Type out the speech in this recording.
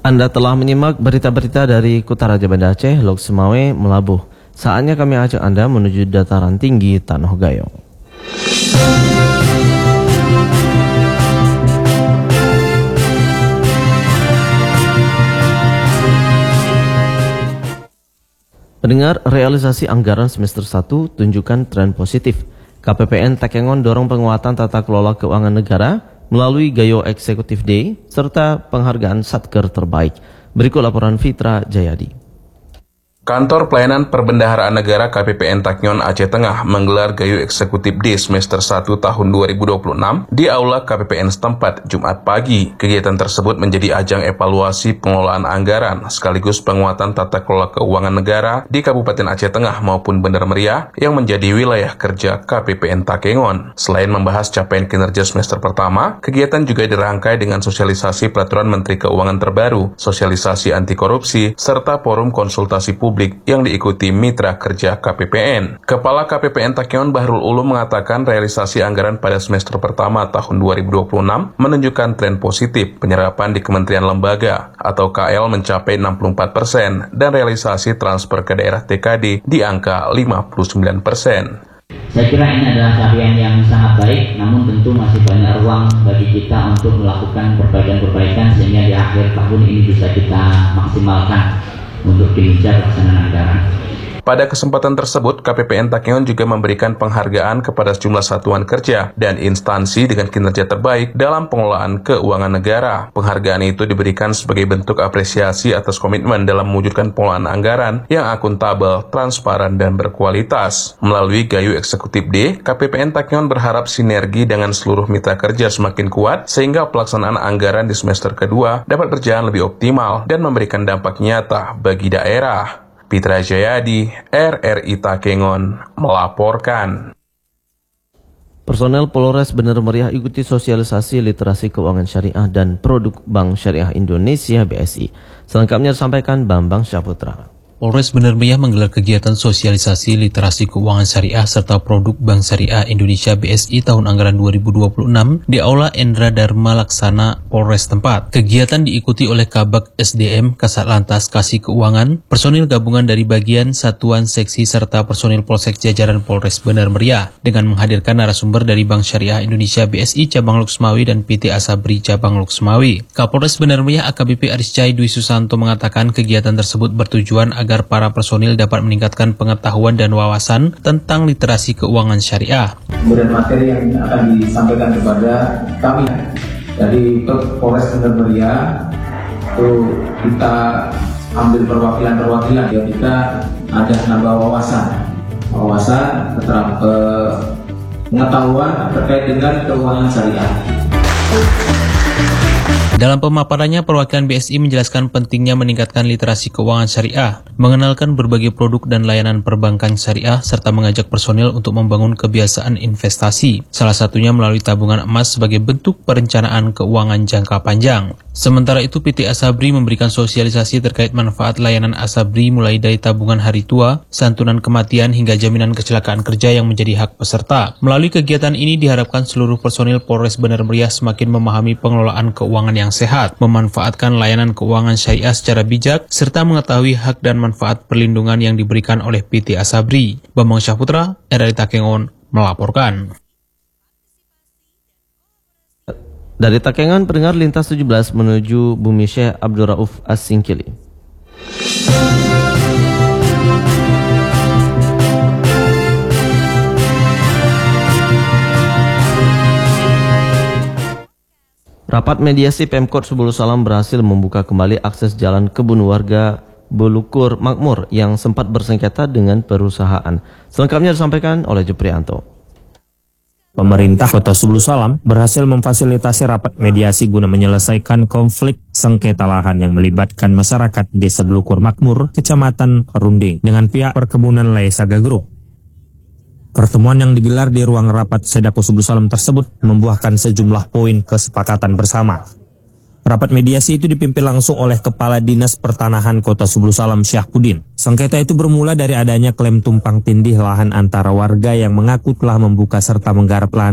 Anda telah menyimak berita-berita dari Kutaraja Banda Aceh, Lok Semawe, Melabuh. Saatnya kami ajak Anda menuju dataran tinggi Tanah Gayo. Pendengar, realisasi anggaran semester 1 tunjukkan tren positif. KPPN Takengon dorong penguatan tata kelola keuangan negara melalui Gayo Executive Day serta penghargaan Satker terbaik. Berikut laporan Fitra Jayadi. Kantor Pelayanan Perbendaharaan Negara KPPN Takengon Aceh Tengah menggelar Gayo Eksekutif Day semester 1 tahun 2026 di Aula KPPN setempat Jumat pagi. Kegiatan tersebut menjadi ajang evaluasi pengelolaan anggaran sekaligus penguatan tata kelola keuangan negara di Kabupaten Aceh Tengah maupun Bener Meriah yang menjadi wilayah kerja KPPN Takengon. Selain membahas capaian kinerja semester pertama, kegiatan juga dirangkai dengan sosialisasi peraturan Menteri Keuangan terbaru, sosialisasi anti korupsi, serta forum konsultasi publik yang diikuti mitra kerja KPPN. Kepala KPPN Takengon Bahrul Ulum mengatakan realisasi anggaran pada semester pertama tahun 2026 menunjukkan tren positif penyerapan di kementerian lembaga atau KL mencapai 64% dan realisasi transfer ke daerah TKD di angka 59%. Saya kira ini adalah capaian yang sangat baik, namun tentu masih banyak ruang bagi kita untuk melakukan perbaikan-perbaikan sehingga di akhir tahun ini bisa kita maksimalkan untuk diincar pelaksanaan anggaran. Pada kesempatan tersebut, KPPN Takengon juga memberikan penghargaan kepada sejumlah satuan kerja dan instansi dengan kinerja terbaik dalam pengelolaan keuangan negara. Penghargaan itu diberikan sebagai bentuk apresiasi atas komitmen dalam mewujudkan pengelolaan anggaran yang akuntabel, transparan, dan berkualitas. Melalui Gayo Eksekutif Day, KPPN Takengon berharap sinergi dengan seluruh mitra kerja semakin kuat sehingga pelaksanaan anggaran di semester kedua dapat berjalan lebih optimal dan memberikan dampak nyata bagi daerah. Fitra Jayadi, RRI Takengon, melaporkan. Personel Polres Bener Meriah ikuti sosialisasi literasi keuangan syariah dan produk Bank Syariah Indonesia BSI. Selengkapnya disampaikan Bambang Syaputra. Polres Bener Meriah menggelar kegiatan sosialisasi literasi keuangan syariah serta produk Bank Syariah Indonesia BSI tahun anggaran 2026 di Aula Endra Dharma Laksana Polres tempat. Kegiatan diikuti oleh Kabag SDM, Kasat Lantas Kasih Keuangan, personil gabungan dari bagian, satuan, seksi, serta personil Polsek jajaran Polres Bener Meriah dengan menghadirkan narasumber dari Bank Syariah Indonesia BSI Cabang Lok Semawe dan PT Asabri Cabang Lok Semawe. Kapolres Bener Meriah AKBP Ariscai Dwi Susanto mengatakan kegiatan tersebut bertujuan agar para personil dapat meningkatkan pengetahuan dan wawasan tentang literasi keuangan syariah. Kemudian materi yang akan disampaikan kepada kami dari Polres Bener Meriah itu kita ambil perwakilan ya, kita ada nambah wawasan tentang pengetahuan terkait dengan keuangan syariah. Dalam pemaparannya, perwakilan BSI menjelaskan pentingnya meningkatkan literasi keuangan syariah, mengenalkan berbagai produk dan layanan perbankan syariah, serta mengajak personil untuk membangun kebiasaan investasi, salah satunya melalui tabungan emas sebagai bentuk perencanaan keuangan jangka panjang. Sementara itu, PT Asabri memberikan sosialisasi terkait manfaat layanan Asabri mulai dari tabungan hari tua, santunan kematian, hingga jaminan kecelakaan kerja yang menjadi hak peserta. Melalui kegiatan ini diharapkan seluruh personil Polres Bener Meriah semakin memahami pengelolaan keuangan yang sehat, memanfaatkan layanan keuangan syariah secara bijak, serta mengetahui hak dan manfaat perlindungan yang diberikan oleh PT Asabri. Bambang Syaputra, RRI Takengon, melaporkan. Dari Takengon, pendengar lintas 17 menuju Bumi Syekh Abdul Rauf As-Singkili. Rapat mediasi Pemkot Subulu Salam berhasil membuka kembali akses jalan kebun warga Bulukur Makmur yang sempat bersengketa dengan perusahaan. Selengkapnya disampaikan oleh Jeprianto. Pemerintah Kota Subulu Salam berhasil memfasilitasi rapat mediasi guna menyelesaikan konflik sengketa lahan yang melibatkan masyarakat Desa Bulukur Makmur, Kecamatan Runding dengan pihak perkebunan Laisaga Group. Pertemuan yang digelar di ruang rapat Sedako Subulu Salam tersebut membuahkan sejumlah poin kesepakatan bersama. Rapat mediasi itu dipimpin langsung oleh Kepala Dinas Pertanahan Kota Subulu Salam Syahpudin. Sengketa itu bermula dari adanya klaim tumpang tindih lahan antara warga yang mengaku telah membuka serta menggarap lahan